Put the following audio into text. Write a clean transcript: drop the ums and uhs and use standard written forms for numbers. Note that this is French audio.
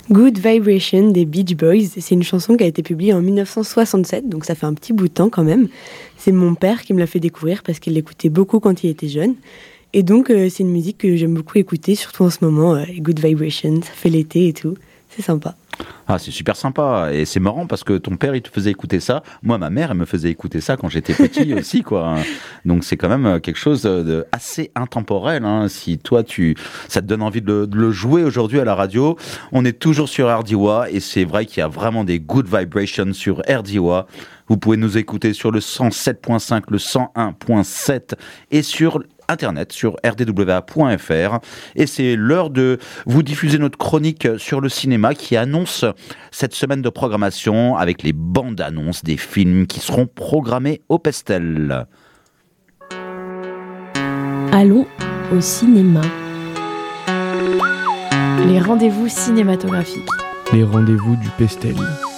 Good Vibration des Beach Boys, c'est une chanson qui a été publiée en 1967, donc ça fait un petit bout de temps quand même. C'est mon père qui me l'a fait découvrir parce qu'il l'écoutait beaucoup quand il était jeune. Et donc c'est une musique que j'aime beaucoup écouter, surtout en ce moment. Good Vibration, ça fait l'été et tout, c'est sympa. Ah, c'est super sympa et c'est marrant parce que ton père il te faisait écouter ça. Moi, ma mère elle me faisait écouter ça quand j'étais petit aussi, quoi. Donc c'est quand même quelque chose de assez intemporel. Hein. Si toi ça te donne envie de le jouer aujourd'hui à la radio, on est toujours sur RDWA et c'est vrai qu'il y a vraiment des good vibrations sur RDWA. Vous pouvez nous écouter sur le 107.5, le 101.7 et sur Internet sur rdwa.fr et c'est l'heure de vous diffuser notre chronique sur le cinéma qui annonce cette semaine de programmation avec les bandes annonces des films qui seront programmés au Pestel. Allons au cinéma. Les rendez-vous cinématographiques. Les rendez-vous du Pestel.